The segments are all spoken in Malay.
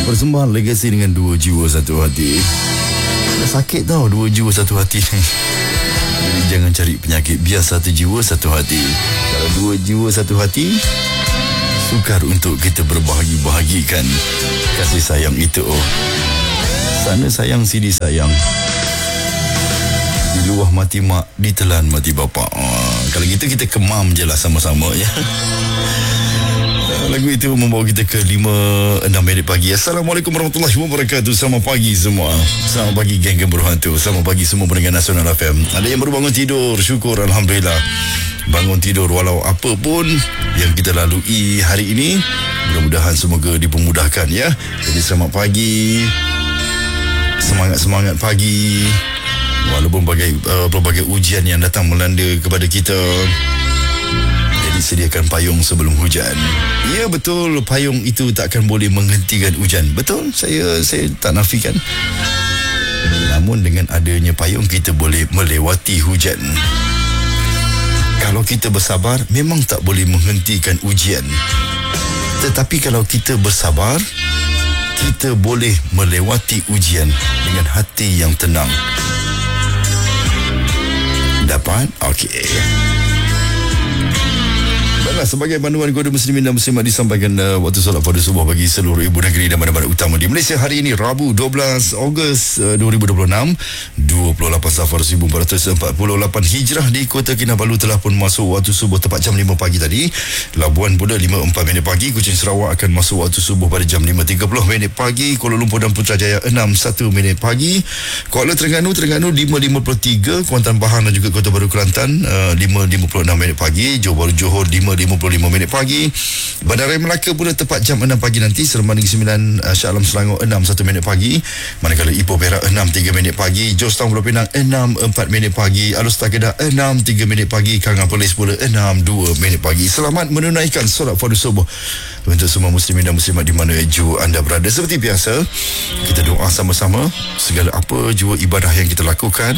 Persembahan Legacy dengan Dua Jiwa Satu Hati. Sakit tau dua jiwa satu hati ni. Jadi jangan cari penyakit, biar satu jiwa satu hati. Kalau dua jiwa satu hati, sukar untuk kita berbahagi-bahagikan kasih sayang itu. Sana sayang, sini sayang. Di luah mati mak, ditelan mati bapa. Kalau gitu kita kemam je lah sama-sama ya. Lagu itu membawa kita ke 5-6 minit pagi. Assalamualaikum warahmatullahi wabarakatuh. Selamat pagi semua. Selamat pagi geng berhantu. Selamat pagi semua pendengar Nasional FM. Ada yang baru bangun tidur, syukur Alhamdulillah. Bangun tidur walau apa pun yang kita lalui hari ini, mudah-mudahan semoga dipermudahkan ya. Jadi selamat pagi. Semangat-semangat pagi. Walaupun berbagai ujian yang datang melanda kepada kita, sediakan payung sebelum hujan. Ya betul, payung itu takkan boleh menghentikan hujan. Betul, saya tak nafikan. Namun dengan adanya payung kita boleh melewati hujan. Kalau kita bersabar, memang tak boleh menghentikan ujian. Tetapi kalau kita bersabar, kita boleh melewati ujian dengan hati yang tenang. Dapat? Okey. Sebagai panduan kepada muslimin dan muslimat disampaikan waktu solat fardu subuh bagi seluruh ibu negeri dan mana-mana utama di Malaysia hari ini Rabu 12 Ogos 2026, 28 Safar 1448 Hijrah. Di Kota Kinabalu telah pun masuk waktu subuh tepat jam 5 pagi tadi. Labuan pula 5.4 minit pagi. Kuching Sarawak akan masuk waktu subuh pada jam 5.30 minit pagi. Kuala Lumpur dan Putrajaya 6.1 minit pagi. Kuala Terengganu 5.53. Kuantan Pahang dan juga Kota Baru Kelantan 5.56 minit pagi. Johor 5.55 minit pagi. Bandaraya Melaka pula tepat jam 6 pagi nanti. Seremban Negeri Sembilan Shah Alam Selangor 6.1 minit pagi. Manakala Ipoh Perak 6.3 minit pagi. Georgetown Pulau Pinang 6.4 minit pagi. Alor-Setar Kedah 6.3 minit pagi. Kangan Perlis pula 6.2 minit pagi. Selamat menunaikan solat fardu subuh untuk semua muslimin dan muslimat di mana jua anda berada. Seperti biasa, kita doa sama-sama segala apa jua ibadah yang kita lakukan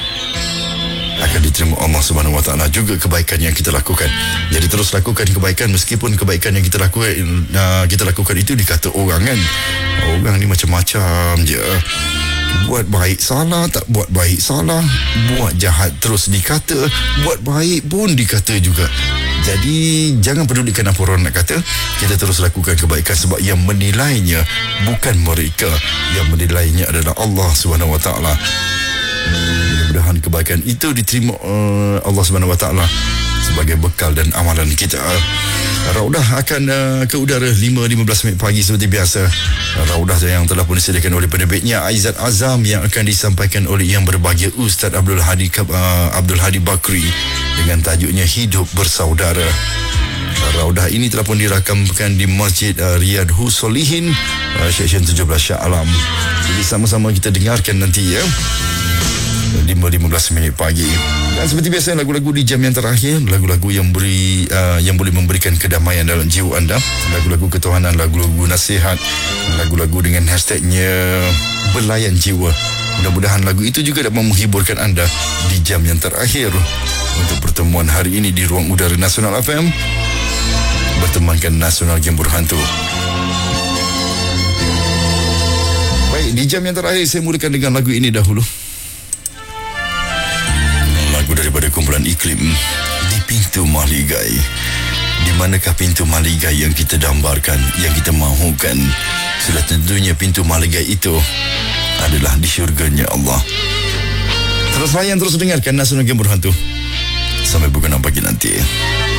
akan diterima Allah Subhanahu Wa Taala, juga kebaikan yang kita lakukan. Jadi terus lakukan kebaikan meskipun kebaikan yang kita lakukan itu dikata orang kan. Orang ni macam-macam je. Buat baik salah, tak buat baik salah. Buat jahat terus dikata, buat baik pun dikata juga. Jadi jangan pedulikan apa orang nak kata. Kita terus lakukan kebaikan sebab yang menilainya bukan mereka. Yang menilainya adalah Allah Subhanahu Wa Taala. Mudah-mudahan kebaikan itu diterima Allah Subhanahu Wa Taala sebagai bekal dan amalan kita. Raudah akan ke udara 5.15 minit pagi seperti biasa. Raudah yang telah pun disediakan oleh penerbitnya Aizat Azam yang akan disampaikan oleh yang berbahagia Ustaz Abdul Hadi Bakri dengan tajuknya Hidup Bersaudara. Raudah ini telah pun dirakamkan di Masjid Riyadhus Solihin, Seksyen 17 Shah Alam. Jadi sama-sama kita dengarkan nanti ya. 5.15 minit pagi. Dan seperti biasa lagu-lagu di jam yang terakhir, lagu-lagu yang boleh memberikan kedamaian dalam jiwa anda, lagu-lagu ketuhanan, lagu-lagu nasihat, lagu-lagu dengan hashtagnya Belayan Jiwa. Mudah-mudahan lagu itu juga dapat menghiburkan anda di jam yang terakhir untuk pertemuan hari ini di ruang udara Nasional FM. Bertemankan Nasional Game Berhantu. Baik, di jam yang terakhir saya mulakan dengan lagu ini dahulu. Daripada kumpulan Iklim, Di Pintu Mahligai. Di manakah pintu mahligai yang kita dambarkan, yang kita mahukan? Sudah tentunya pintu mahligai itu adalah di syurganya Allah. Terus layan, terus dengarkan Nasional Game Berhantu sampai pukul 6 pagi nanti.